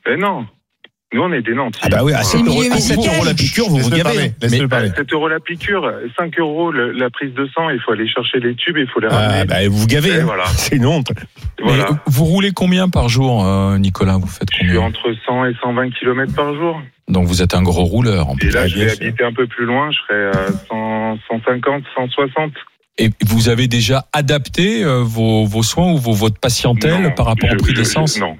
Non. Nous, on est des Nantes. Ah bah oui, à 7 € la piqûre, vous gavez. Laissez-le parler. 7 € la piqûre, 5 € la prise de sang, il faut aller chercher les tubes, il faut les ramener. Ah bah vous gavez, voilà. C'est une honte. Voilà. Mais vous roulez combien par jour, Nicolas? Vous faites Je suis combien? entre 100 et 120 km par jour. Donc vous êtes un gros rouleur. En Et plus. là, je vais habiter un peu plus loin, je serai à 150, 160. Et vous avez déjà adapté vos soins ou votre patientèle par rapport au prix de l'essence? Non,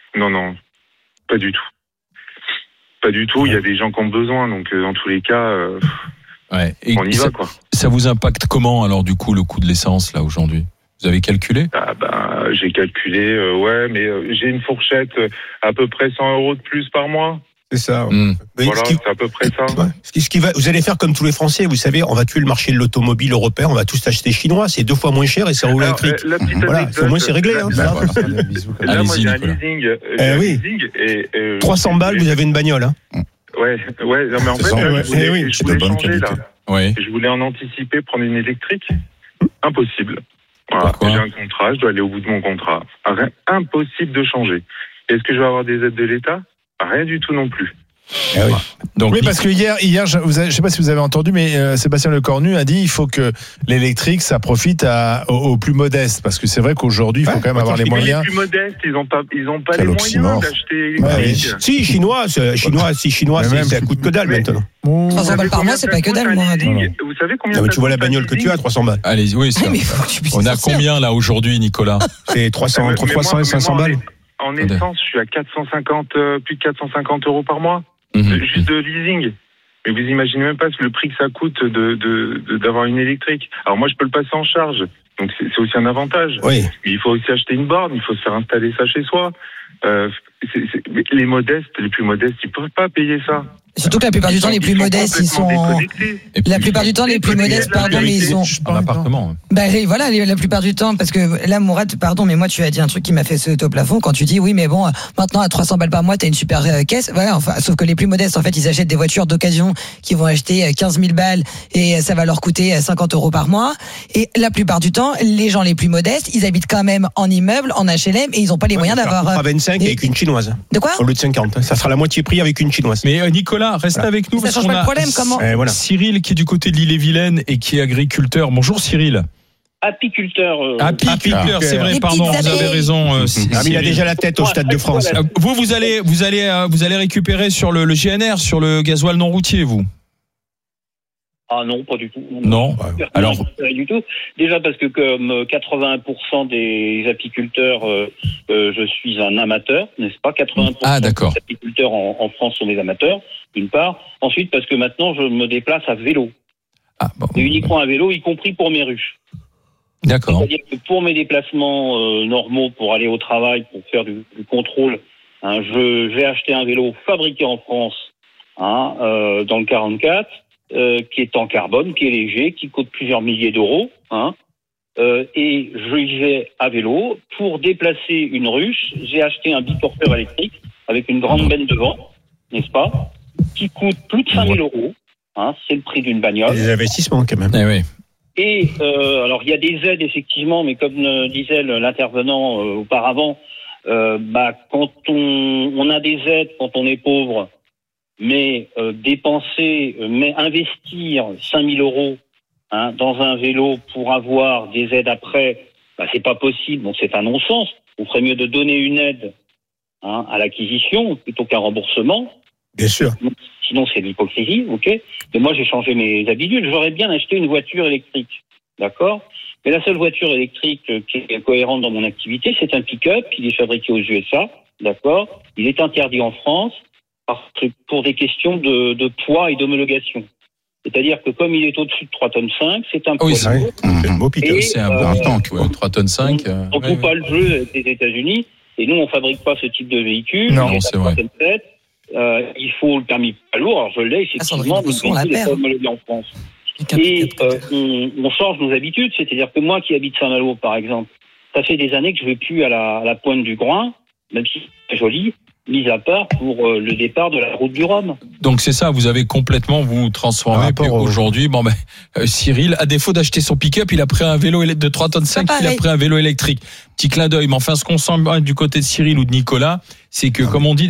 pas du tout. Pas du tout, il y a des gens qui ont besoin, donc dans tous les cas, Ouais. Et on y va, quoi. Ça vous impacte comment, alors, du coup, le coût de l'essence, là, aujourd'hui? Vous avez calculé? J'ai calculé, ouais, mais j'ai une fourchette à peu près 100 € de plus par mois. C'est ça. Voilà, c'est à peu près ça. Vous allez faire comme tous les Français, vous savez, on va tuer le marché de l'automobile européen, on va tous acheter chinois, c'est 2 fois moins cher et ça roule électrique. Voilà, au moins c'est réglé. Là, moi j'ai un leasing. Leasing et 300 balles, vous avez une bagnole. Hein. Ouais, non, mais en fait, là, je voulais changer, là. Oui. Je voulais en anticiper, prendre une électrique. Impossible. Voilà. J'ai un contrat, je dois aller au bout de mon contrat. Impossible de changer. Est-ce que je vais avoir des aides de l'État? Rien du tout non plus. Ah oui. Donc, oui, parce que hier, je sais pas si vous avez entendu, mais Sébastien Lecornu a dit il faut que l'électrique ça profite aux plus modestes, parce que c'est vrai qu'aujourd'hui il faut quand même avoir les moyens. Les plus modestes, ils ont pas les moyens d'acheter électrique. Si chinois, ça coûte que dalle maintenant. 300 balles par mois, c'est pas que dalle, moi. Vous savez combien? Tu vois la bagnole que tu as, 300 balles. Allez, oui, ça. On a combien là aujourd'hui, Nicolas? C'est 300 entre 300 et 500 balles. En essence, je suis à 450, plus de 450 € par mois, juste de leasing. Mais vous imaginez même pas le prix que ça coûte d'avoir une électrique. Alors moi, je peux le passer en charge, donc c'est aussi un avantage. Oui. Mais il faut aussi acheter une borne, il faut se faire installer ça chez soi. Les modestes, les plus modestes, ils peuvent pas payer ça. Surtout que la plupart du temps, les plus modestes, ils sont. La plupart du temps, les plus modestes, pardon, mais ils sont. En appartement. Bah voilà, la plupart du temps, parce que là, Mourad, pardon, mais moi, tu as dit un truc qui m'a fait sauter au plafond quand tu dis oui, mais bon, maintenant à 300 balles par mois, t'as une super caisse. Voilà, enfin, sauf que les plus modestes, en fait, ils achètent des voitures d'occasion qui vont acheter 15 000 balles et ça va leur coûter 50 € par mois. Et la plupart du temps, les gens les plus modestes, ils habitent quand même en immeuble, en HLM, et ils n'ont pas les moyens d'avoir. À 25 avec une chinoise. De quoi? Au lieu de 50. Ça sera la moitié prix avec une chinoise. Mais Nicolas, reste avec nous. Ça change pas le problème, comment? Cyril qui est du côté de l'Ille-et-Vilaine et qui est agriculteur. Bonjour Cyril. Apiculteur. Apiculteur, c'est vrai, Les pardon, vous avez raison. Mais il a déjà la tête au Stade de France. Vous allez récupérer sur le GNR, sur le gasoil non routier, vous? Ah non, pas du tout. Non. Alors, pas du tout. Déjà parce que comme 80% des apiculteurs, je suis un amateur, n'est-ce pas? 80% des apiculteurs en France sont des amateurs, d'une part. Ensuite, parce que maintenant, je me déplace à vélo. Et uniquement à vélo, y compris pour mes ruches. D'accord. C'est-à-dire que pour mes déplacements normaux, pour aller au travail, pour faire du contrôle, je vais acheter un vélo fabriqué en France, dans le 44. Qui est en carbone, qui est léger, qui coûte plusieurs milliers d'euros, et je vais à vélo. Pour déplacer une ruche, j'ai acheté un biporteur électrique avec une grande benne devant, n'est-ce pas, qui coûte plus de 5 000 €. C'est le prix d'une bagnole. Des investissements quand même. Eh oui. Et alors il y a des aides effectivement, mais comme disait l'intervenant auparavant, quand on a des aides quand on est pauvre. Mais investir 5 000 € dans un vélo pour avoir des aides après, c'est pas possible. Donc c'est un non-sens. On ferait mieux de donner une aide à l'acquisition plutôt qu'un remboursement. Bien sûr. Sinon c'est de l'hypocrisie, ok. Mais moi j'ai changé mes habitudes. J'aurais bien acheté une voiture électrique, d'accord. Mais la seule voiture électrique qui est cohérente dans mon activité, c'est un pick-up. Il est fabriqué aux USA, d'accord. Il est interdit en France. Pour des questions de poids et d'homologation. C'est-à-dire que comme il est au-dessus de 3,5 tonnes, c'est un poids lourd. C'est un beau pick-up. C'est un bon tank, 3,5 tonnes. On ne joue pas le jeu des États-Unis, et nous, on ne fabrique pas ce type de véhicule. Non, c'est vrai. Il faut le permis poids lourd. Alors, je l'ai, effectivement, mais il est pas homologué en France. Et on change nos habitudes. C'est-à-dire que moi, qui habite Saint-Malo, par exemple, ça fait des années que je ne vais plus à la pointe du Groin, même si c'est joli, mis à part pour le départ de la route du Rhum. Donc c'est ça, vous avez complètement transformé. Aujourd'hui, Cyril, à défaut d'acheter son pick-up, il a pris un vélo de 3,5 tonnes, il a pris un vélo électrique. Petit clin d'œil, mais enfin ce qu'on sent du côté de Cyril ou de Nicolas, c'est que comme on dit,